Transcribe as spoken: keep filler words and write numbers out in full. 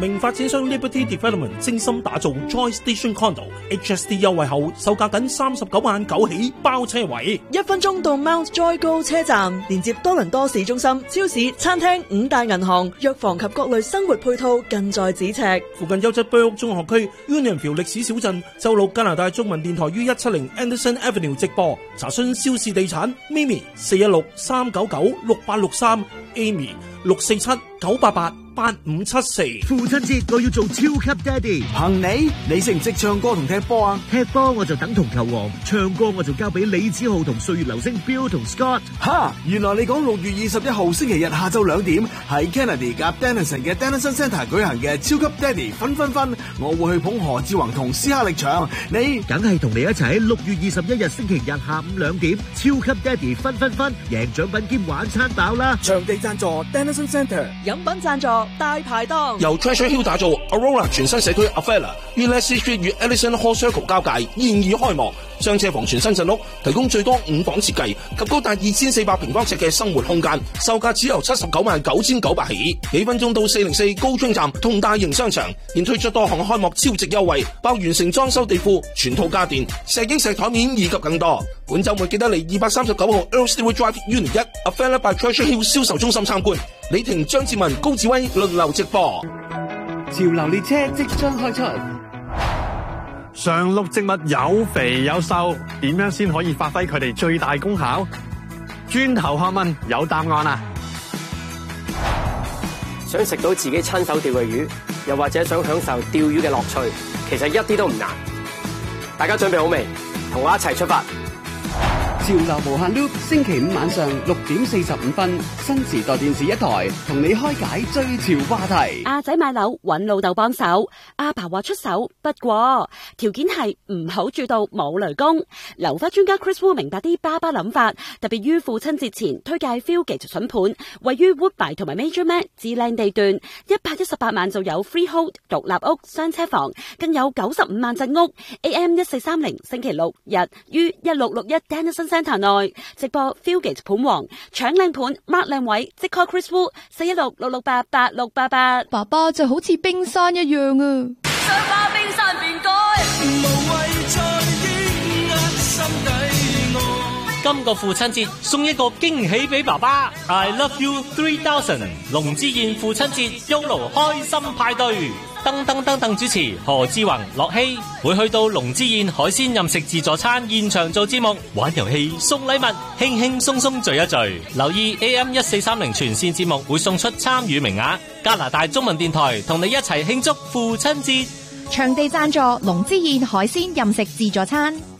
名發展商 Liberty Development 精心打造 Joy Station Condo，H S D 優惠後售價僅三十九萬九起包車位， 一分鐘到 Mount Joy 高車站，連接多倫多市中心、超市、餐廳、五大銀行、藥房及各類生活配套近在咫尺。 附近優質 Burwood 中學區 Unionville 歷史小鎮，周六加拿大中文電台於一七零 Anderson Avenue 直播。查詢肖氏地產 Mimi 四一六三九九六八六三 Amy 六四七九八八八五七四。 父親節我要做超級爹哋。 憑你，你識唔識唱歌同踢波啊？ 踢波我就等同球王，唱歌我就交俾李子浩同歲月流星 Bill 同 Scott。 哈，原來你講六月二十一號星期日下晝兩點喺 Kennedy 夾 Dennison 嘅 Dennison Centre 舉行嘅超級爹哋分分分，我會去捧何志宏同斯哈力場，你梗係同你一齊喺六月二十一日星期日下午兩點超級爹哋分分分，贏獎品兼晚餐飽啦！ 場地贊助 Dennison Centre， 飲品贊助大排檔， 由 Treasure Hill 打造 Aurora 全新社區 Avella 於 Leslie Street 與 Ellison Hall Circle 交界，現已開幕。雙車房全新陣屋，提供最多五房設計及高達二千四百平方尺嘅生活空間，售價只由七十九萬九千九百起。幾分鐘到四零四高昌站同大型商場，現推出多項開幕超值優惠，包完成裝修地庫、全套家電、石英石台面以及更多。本週末記得嚟二百三十九號 Earl Stewart Drive Unit 一 Avella by Treasure Hill 銷售中心參觀。李婷、張志文、高志威輪流直播。 潮流列車即將開出。 常綠植物有肥有瘦，點樣先可以發揮佢哋最大功效？轉頭學問有答案啊！ 想食到自己親手釣嘅魚，又或者想享受釣魚嘅樂趣，其實一啲都唔難。大家準備好未？同我一齊出發！ 潮流無限 loop， 星期五晚上六點四十五分，新時代電視一台同你開解最潮話題。 阿仔買樓揾老豆幫手，阿爸話出手，不過條件係唔好住到冇雷公。樓花專家 Chris Wu 明白啲爸爸諗法，特別於父親節前推介 Fieldgate 筍盤，位於 Woodbine 同埋 Major Mac 至靚地段，一百一十八萬就有 freehold 獨立屋雙車房，更有九十五萬鎮屋。A M 一四三零星期六日於一六六一 Dennison Centre 內直播 Fieldgate 盤王，搶靚盤 mark 靚位，即 call Chris Wu 四一六六六八八六八八。 爸爸就好似冰山一樣啊！ 想把冰山變改，無謂再抑壓心底愛。 今個父親節送一個驚喜俾爸爸 ，I love you three thousand 龍之燕父親節 Yolo 開心派對。噔噔噔噔主持何志宏、樂希會去到龍之燕海鮮任食自助餐現場做節目，玩遊戲送禮物，輕輕鬆鬆聚一聚。留意 A M 一四三零全線節目會送出參與名額。加拿大中文電台同你一齊慶祝父親節。 場地贊助龍之燕海鮮任食自助餐。